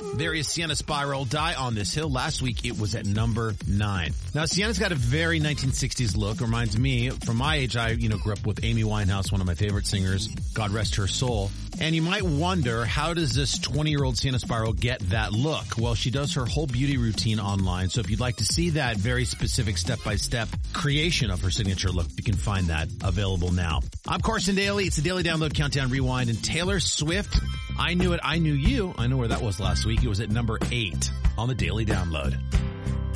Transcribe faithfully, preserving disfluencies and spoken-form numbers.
There is Sienna Spiral, Die on This Hill. Last week it was at number nine. Now Sienna's got a very nineteen sixties look. Reminds me, from my age, I, you know, grew up with Amy Winehouse, one of my favorite singers. God rest her soul. And you might wonder, how does this twenty-year-old Sienna Spiral get that look? Well, she does her whole beauty routine online. So if you'd like to see that very specific step-by-step creation of her signature look, you can find that available now. I'm Carson Daly. It's the Daily Download Countdown Rewind. And Taylor Swift, I Knew It, I Knew You. I know where that was last week. It was at number eight on the Daily Download.